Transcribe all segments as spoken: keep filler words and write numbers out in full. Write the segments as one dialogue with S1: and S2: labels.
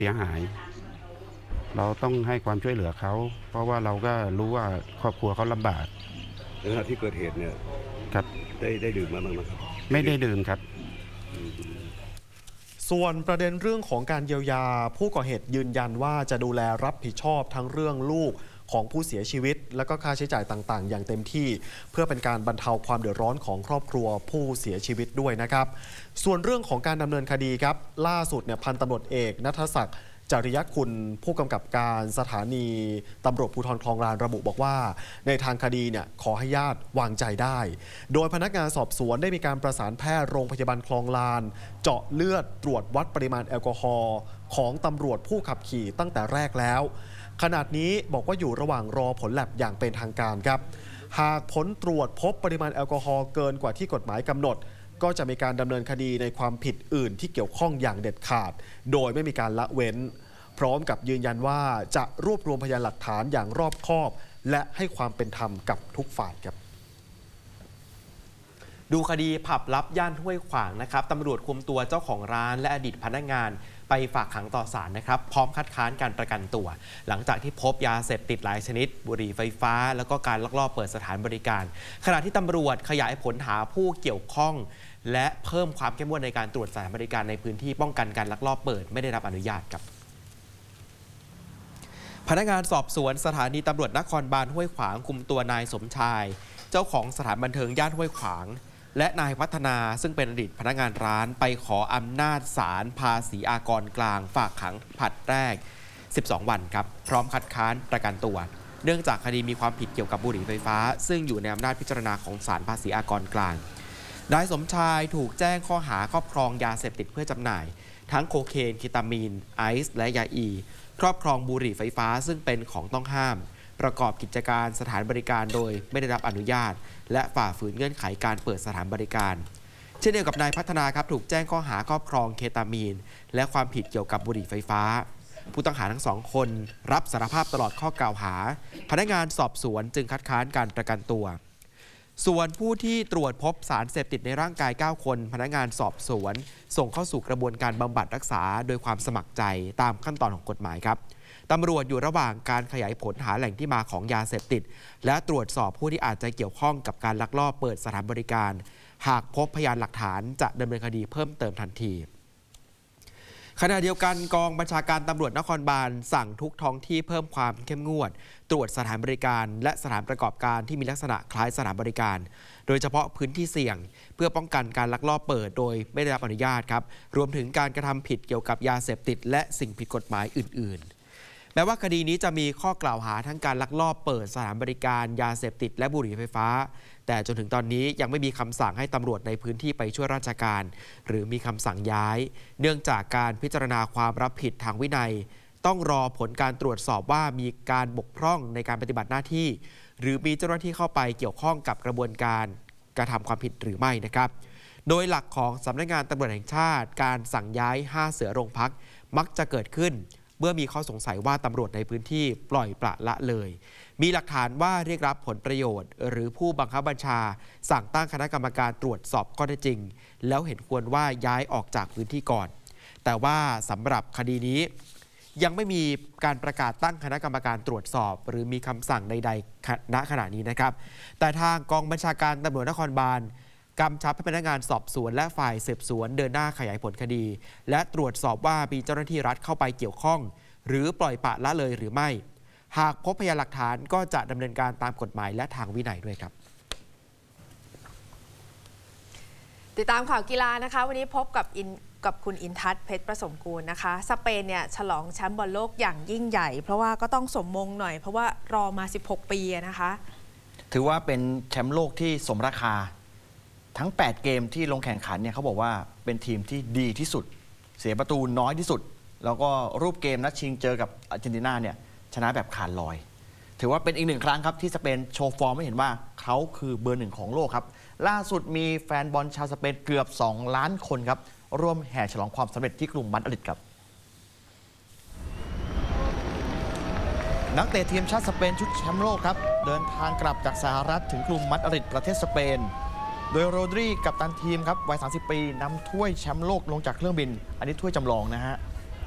S1: เสียหายเราต้องให้ความช่วยเหลือเขาเพราะว่าเราก็รู้ว่าครอบครัวเขาลำบาก
S2: ในขณะที่เกิดเหตุเนี่ย
S1: ครับ
S2: ได้ได้ดื่มมาบ้างไหมครับ
S1: ไม่ได้ดื่มครับ
S3: ส่วนประเด็นเรื่องของการเยียวยาผู้ก่อเหตุยืนยันว่าจะดูแลรับผิดชอบทั้งเรื่องลูกของผู้เสียชีวิตและก็ค่าใช้จ่ายต่างๆอย่างเต็มที่เพื่อเป็นการบรรเทาความเดือดร้อนของครอบครัวผู้เสียชีวิตด้วยนะครับส่วนเรื่องของการดำเนินคดีครับล่าสุดเนี่ยพันตำรวจเอกณัฐศักดิ์จริยคุณผู้กำกับการสถานีตำรวจภูธรคลองลานระบุบอกว่าในทางคดีเนี่ยขอให้ญาติวางใจได้โดยพนักงานสอบสวนได้มีการประสานแพทย์โรงพยาบาลคลองลานเจาะเลือดตรวจวัดปริมาณแอลกอฮอล์ของตำรวจผู้ขับขี่ตั้งแต่แรกแล้วขณะนี้บอกว่าอยู่ระหว่างรอผลแลบอย่างเป็นทางการครับหากผลตรวจพบปริมาณแอลกอฮอล์เกินกว่าที่กฎหมายกำหนดก็จะมีการดำเนินคดีในความผิดอื่นที่เกี่ยวข้องอย่างเด็ดขาดโดยไม่มีการละเว้นพร้อมกับยืนยันว่าจะรวบรวมพยานหลักฐานอย่างรอบคอบและให้ความเป็นธรรมกับทุกฝ่ายครับ
S4: ดูคดีผับลับย่านห้วยขวางนะครับตำรวจคุมตัวเจ้าของร้านและอดีตพนักงานไปฝากขังต่อศาลนะครับพร้อมคัดค้านการประกันตัวหลังจากที่พบยาเสพติดหลายชนิดบุหรี่ไฟฟ้าแล้วก็การลักลอบเปิดสถานบริการขณะที่ตำรวจขยายผลหาผู้เกี่ยวข้องและเพิ่มความเข้มงวดในการตรวจสถานบริการในพื้นที่ป้องกันการลักลอบเปิดไม่ได้รับอนุญาตครับพนักงานสอบสวนสถานีตำรวจนครบาลห้วยขวางคุมตัวนายสมชายเจ้าของสถานบันเทิงย่านห้วยขวางและนายพัฒนาซึ่งเป็นอดีตพนักงานร้านไปขออำนาจศาลภาษีอากรกลางฝากขังผลัดแรกสิบสองวันครับพร้อมคัดค้านประกันตัวเนื่องจากคดีมีความผิดเกี่ยวกับบุหรี่ไฟฟ้าซึ่งอยู่ในอำนาจพิจารณาของศาลภาษีอากรกลางนายสมชายถูกแจ้งข้อหาครอบครองยาเสพติดเพื่อจำหน่ายทั้งโคเคนเคตามีนไอซ์และยาอีครอบครองบุหรี่ไฟฟ้าซึ่งเป็นของต้องห้ามประกอบกิจการสถานบริการโดยไม่ได้รับอนุญาตและฝ่าฝืนเงื่อนไขการเปิดสถานบริการเช่นเดียวกับนายพัฒนาครับถูกแจ้งข้อหาครอบครองเคตามีนและความผิดเกี่ยวกับบุหรี่ไฟฟ้าผู้ต้องหาทั้งสองคนรับสารภาพตลอดข้อกล่าวหาพนักงานสอบสวนจึงคัดค้านการประกันตัวส่วนผู้ที่ตรวจพบสารเสพติดในร่างกายเก้าคนพนักงานสอบสวนส่งเข้าสู่กระบวนการบำบัดรักษาโดยความสมัครใจตามขั้นตอนของกฎหมายครับตำรวจอยู่ระหว่างการขยายผลหาแหล่งที่มาของยาเสพติดและตรวจสอบผู้ที่อาจจะเกี่ยวข้องกับการลักลอบเปิดสถานบริการหากพบพยานหลักฐานจะดำเนินคดีเพิ่มเติมทันทีขณะเดียวกันกองบัญชาการตำรวจนครบาลสั่งทุกท้องที่เพิ่มความเข้มงวดตรวจสถานบริการและสถานประกอบการที่มีลักษณะคล้ายสถานบริการโดยเฉพาะพื้นที่เสี่ยงเพื่อป้องกันการลักลอบเปิดโดยไม่ได้รับอนุญาตครับรวมถึงการกระทำผิดเกี่ยวกับยาเสพติดและสิ่งผิดกฎหมายอื่นๆแม้ว่าคดีนี้จะมีข้อกล่าวหาทั้งการลักลอบเปิดสถานบริการยาเสพติดและบุหรี่ไฟฟ้าแต่จนถึงตอนนี้ยังไม่มีคำสั่งให้ตำรวจในพื้นที่ไปช่วยราชการหรือมีคำสั่งย้ายเนื่องจากการพิจารณาความรับผิดทางวินัยต้องรอผลการตรวจสอบว่ามีการบกพร่องในการปฏิบัติหน้าที่หรือมีเจ้าหน้าที่เข้าไปเกี่ยวข้องกับกระบวนการกระทำความผิดหรือไม่นะครับโดยหลักของสำนักงานตำรวจแห่งชาติการสั่งย้ายห้าเสือโรงพักมักจะเกิดขึ้นเมื่อมีข้อสงสัยว่าตำรวจในพื้นที่ปล่อยปละละเลยมีหลักฐานว่าเรียกรับผลประโยชน์หรือผู้บังคับบัญชาสั่งตั้งคณะกรรมการตรวจสอบข้อเท็จจริงแล้วเห็นควรว่าย้ายออกจากพื้นที่ก่อนแต่ว่าสำหรับคดีนี้ยังไม่มีการประกาศตั้งคณะกรรมการตรวจสอบหรือมีคำสั่งใดๆณขณะนี้นะครับแต่ทางกองบัญชาการตำรวจนครบาลกำชับให้พนักงานสอบสวนและฝ่ายสืบสวนเดินหน้าขยายผลคดีและตรวจสอบว่ามีเจ้าหน้าที่รัฐเข้าไปเกี่ยวข้องหรือปล่อยปละละเลยหรือไม่หากพบพยานหลักฐานก็จะดำเนินการตามกฎหมายและทางวินัยด้วยครับ
S5: ติดตามข่าวกีฬานะคะวันนี้พบกับอินกับคุณอินทัศน์เพชรประสมกูลนะคะสเปนเนี่ยฉลองแชมป์บอลโลกอย่างยิ่งใหญ่เพราะว่าก็ต้องสมมงหน่อยเพราะว่ารอมาสิบหกปีนะคะ
S6: ถือว่าเป็นแชมป์โลกที่สมราคาทั้งแปดเกมที่ลงแข่งขันเนี่ยเขาบอกว่าเป็นทีมที่ดีที่สุดเสียประตูน้อยที่สุดแล้วก็รูปเกมนัดชิงเจอกับอาร์เจนตินาเนี่ยชนะแบบขาดลอยถือว่าเป็นอีกหนึ่งครั้งครับที่สเปนโชว์ฟอร์มให้เห็นว่าเขาคือเบอร์หนึ่งของโลกครับล่าสุดมีแฟนบอลชาวสเปนเกือบสองล้านคนครับร่วมแห่ฉลองความสำเร็จที่กรุงมาดริดครับนักเตะทีมชาติสเปนชุดแชมป์โลกครับเดินทางกลับจากสหรัฐถึงกรุงมาดริดประเทศสเปนโดยโรดริกัปตันทีมครับวัยสามสิบปีนำถ้วยแชมป์โลกลงจากเครื่องบินอันนี้ถ้วยจำลองนะฮะ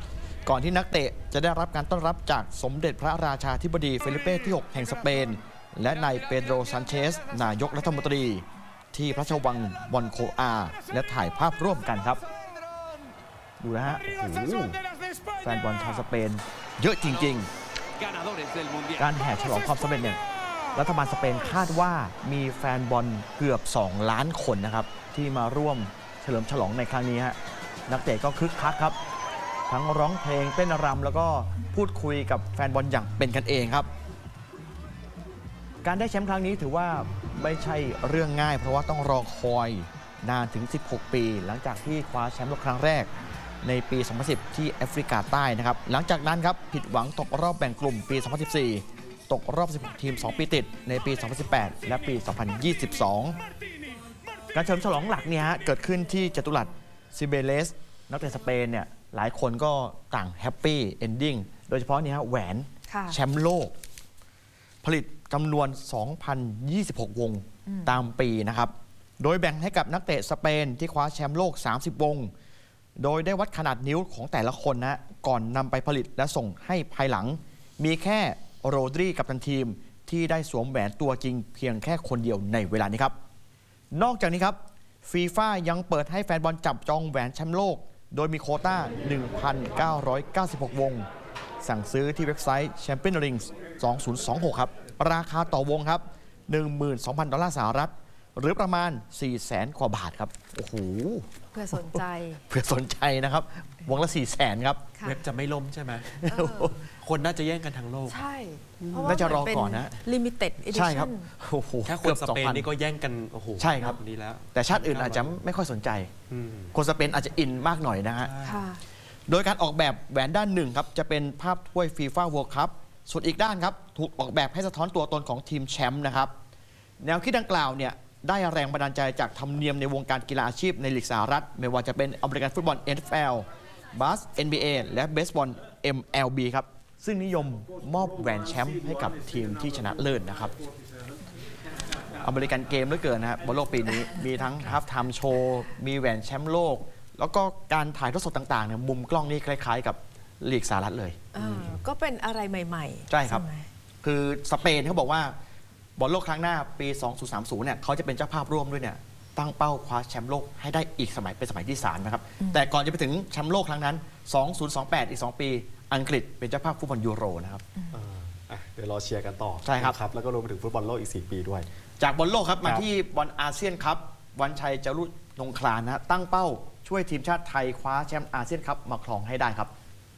S6: ก่อนที่นักเตะจะได้รับการต้อนรับจากสมเด็จพระราชาธิบดีเฟลิเป้ที่ หก แห่งสเปนและนายเปโดร ซันเชสนายกรัฐมนตรีที่พระราชวังบอนโคอาและถ่ายภาพร่วมกันครับดูนะฮะโอ้โหแฟนบอลชาวสเปนเยอะจริงๆการแห่ฉลองความสำเร็จเนี่ยรัฐบาลสเปนคาดว่ามีแฟนบอลเกือบสองล้านคนนะครับที่มาร่วมเฉลิมฉลองในครั้งนี้ฮะนักเตะก็คึกคักครับทั้งร้องเพลงเต้นรำแล้วก็พูดคุยกับแฟนบอลอย่างเป็นกันเองครับการได้แชมป์ครั้งนี้ถือว่าไม่ใช่เรื่องง่ายเพราะว่าต้องรอคอยนานถึงสิบหกปีหลังจากที่คว้าแชมป์โลกครั้งแรกในปี สองพันสิบ ที่แอฟริกาใต้นะครับหลังจากนั้นครับผิดหวังตกรอบแบ่งกลุ่มปี สองพันสิบสี่ ตกรอบสิบหกทีมสองปีติดในปี สองพันสิบแปด และปี สองพันยี่สิบสอง การเฉลิมฉลองหลักเนี่ยฮะเกิดขึ้นที่จัตุรัสซิเบเลสนักเตะสเปนเนี่ยหลายคนก็ต่างแฮปปี้เอนดิ้งโดยเฉพาะเนี่ยฮะแหวนแชมป์โลกผลิตจำนวน สองพันยี่สิบหก วงตามปีนะครับโดยแบ่งให้กับนักเตะสเปนที่คว้าแชมป์โลกสามสิบวงโดยได้วัดขนาดนิ้วของแต่ละคนนะก่อนนำไปผลิตและส่งให้ภายหลังมีแค่โรดรีกัปตันทีมที่ได้สวมแหวนตัวจริงเพียงแค่คนเดียวในเวลานี้ครับนอกจากนี้ครับฟีฟ่ายังเปิดให้แฟนบอลจับจองแหวนแชมป์โลกโดยมีโควต้า หนึ่งพันเก้าร้อยเก้าสิบหก วงสั่งซื้อที่เว็บไซต์ แชมเปี้ยนริงส์ สองพันยี่สิบหก ครับราคาต่อวงครับ หนึ่งหมื่นสองพัน ดอลลาร์สหรัฐหรือประมาณ สี่แสน กว่าบาทครับโอ้โห
S5: เพื่อสนใจ
S6: เพื่อสนใจนะครับวงละ สี่แสน ครับ
S4: เว็บจะไม่ล่มใช่ไหมคนน่าจะแย่งกันทั้งโลก
S5: ใช่
S6: น่าจะรอก่อนนะ
S5: Limited Edition
S6: ใช่ครับโอ้โห
S4: แค่คนสเปนนี่ก็แย่งกันโอ้โห
S6: ใช่ครับ
S4: นี้แล้ว
S6: แต่ชาติอื่นอาจจะไม่ค่อยสนใจคนสเปนอาจจะอินมากหน่อยนะฮะโดยการออกแบบแหวนด้านหนึ่งครับจะเป็นภาพถ้วยฟีฟ่าเวิลด์คัพส่วนอีกด้านครับถูกออกแบบให้สะท้อนตัวตนของทีมแชมป์นะครับแนวคิดดังกล่าวเนี่ยได้แรงบันดาลใจจากธรรมเนียมในวงการกีฬาอาชีพในลีกสหรัฐไม่ว่าจะเป็นอเมริกันฟุตบอล เอ็น เอฟ แอล บาส เอ็น บี เอ และเบสบอล เอ็ม แอล บี ครับซึ่งนิยมมอบแหวนแชมป์ให้กับทีมที่ชนะเลิศนะครับอเมริกันเกมเหลือเกินนะครับบอลโลกปีนี้มีทั้งฮาล์ฟไทม์โชว์มีแหวนแชมป์โลกแล้วก็การถ่ายทอดสดต่างๆเนี่ยมุมกล้องนี่คล้ายๆกับลีกสหรัฐเลย
S5: ก็เป็นอะไรใหม่ๆ
S6: ใช่ครับคือสเปนเขาบอกว่าบอลโลกครั้งหน้าปี สองพันสามสิบ เนี่ยเขาจะเป็นเจ้าภาพร่วมด้วยเนี่ยตั้งเป้าคว้าแชมป์โลกให้ได้อีกสมัยเป็นสมัยที่สามนะครับแต่ก่อนจะไปถึงแชมป์โลกครั้งนั้น สองพันยี่สิบแปด อีกสองปีอังกฤษเป็นเจ้าภาพฟุตบอลยูโรนะครับ
S3: เดี๋ยวรอเชียร์กันต่อ
S6: ใช่ครับ
S3: ครับแล้วก็รวมไปถึงฟุตบอลโลกอีกสี่ปีด้วย
S6: จากบอลโลกครับมาที่บอลอาเซียนครับวันชัยจารุนงคลานนะตั้งเป้าช่วยทีมชาติไทยคว้าแชมป์อาเซียนคัพมาครองให้ได้ครับ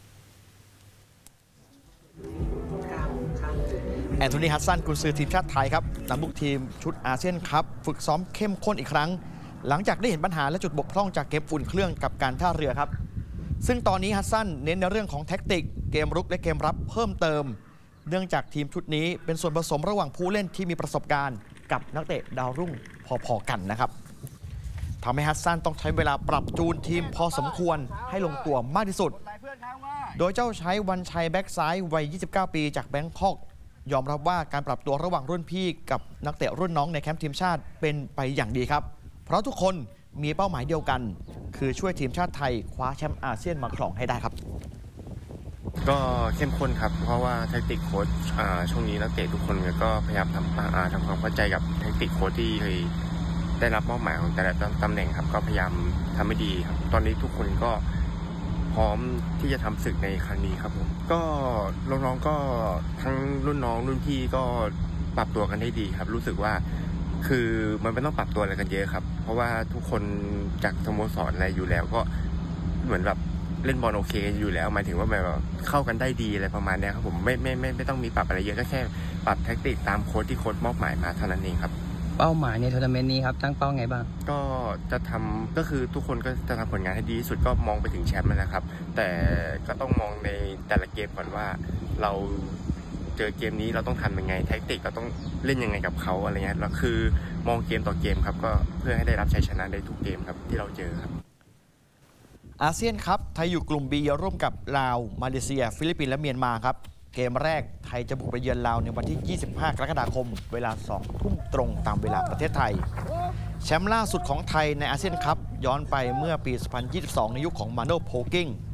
S6: แอนโทนีฮัสซันกุนซือทีมชาติไทยครับนำลูกทีมชุดอาเซียนคัพฝึกซ้อมเข้มข้นอีกครั้งหลังจากได้เห็นปัญหาและจุดบกพร่องจากเกมอุ่นเครื่องกับการท่าเรือครับซึ่งตอนนี้ฮัสซันเน้นในเรื่องของแท็กติกเกมรุกและเกมรับเพิ่มเติมเนื่องจากทีมชุดนี้เป็นส่วนผสมระหว่างผู้เล่นที่มีประสบการณ์กับนักเตะดาวรุ่งพอๆกันนะครับทำให้ฮัสซันต้องใช้เวลาปรับจูนทีมพอสมควรให้ลงตัวมากที่สุดโดยเจ้าใช้วันชัยแบ็กซ้ายวัยยี่สิบเก้าปีจากแบงคอกยอมรับว่าการปรับตัวระหว่างรุ่นพี่กับนักเตะรุ่นน้องในแคมป์ทีมชาติเป็นไปอย่างดีครับเพราะทุกคนมีเป้าหมายเดียวกันคือช่วยทีมชาติไทยคว้าแชมป์อาเซียนมาครองให้ได้ครับ
S7: ก็เข้มข้นครับเพราะว่าแท็กติกโค้ชช่วงนี้นักเตะทุกคนก็พยายามทำทำความเข้าใจกับแท็กติกโค้ชที่เคยได้รับมอบหมายของแต่ละตำแหน่งครับก็พยายามทำให้ดีครับตอนนี้ทุกคนก็พร้อมที่จะทำศึกในครั้งนี้ครับผมก็น้องๆก็ทั้งรุ่นน้องรุ่นพี่ก็ปรับตัวกันได้ดีครับรู้สึกว่าคือมันไม่ต้องปรับตัวอะไรกันเยอะครับเพราะว่าทุกคนจากสโมสรอะไรอยู่แล้วก็เหมือนแบบเล่นบอลโอเคอยู่แล้วหมายถึงว่าแบบเข้ากันได้ดีอะไรประมาณนี้ครับผมไม่ไม่ไม่ไม่ต้องมีปรับอะไรเยอะก็แค่ปรับแท็กติกตามโค้ชที่โค้ชมอบหมายมาเท่านั้นเองครับ
S8: เป้าหมายในทัวร์นาเมนต์นี้ครับตั้งเป้าไงบ้าง
S7: ก็จะทำก็คือทุกคนก็จะทำผลงานให้ดีที่สุดก็มองไปถึงแชมป์นะครับแต่ก็ต้องมองในแต่ละเกมก่อนว่าเราเจอเกมนี้เราต้องทำยังไงแท็กติกเราต้องเล่นยังไงกับเขาอะไรเงี้ยเราคือมองเกมต่อเกมครับก็เพื่อให้ได้รับชัยชนะในทุกเกมครับที่เราเจอครับ
S6: อาเซียนครับไทยอยู่กลุ่ม บี ร่วมกับลาวมาเลเซียฟิลิปปินส์และเมียนมาครับเกมแรกไทยจะบุกไปเยือนลาวในวันที่ ยี่สิบห้า กรกฎาคมเวลา สอง ทุ่มตรงตามเวลาประเทศไทยแชมป์ล่าสุดของไทยในอาเซียนคัพย้อนไปเมื่อปี สองพันยี่สิบสอง ในยุคของมาโน่โพกิ้ง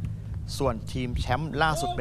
S6: ส่วนทีมแชมป์ล่าสุด